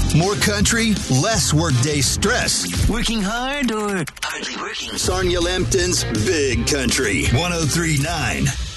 More country, less workday stress. Working hard or hardly working? Sarnia Lambton's Big Country 103.9.